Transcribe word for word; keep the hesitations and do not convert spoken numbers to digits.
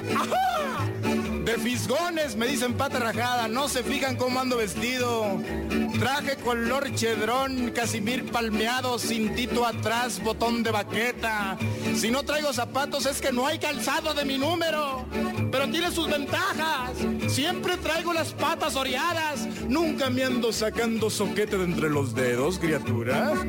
¡Ajá! De fisgones me dicen pata rajada, no se fijan cómo ando vestido. Traje color chedrón, casimir palmeado, cintito atrás, botón de baqueta. Si no traigo zapatos es que no hay calzado de mi número. Pero tiene sus ventajas. Siempre traigo las patas oreadas. Nunca me ando sacando soquete de entre los dedos, criatura.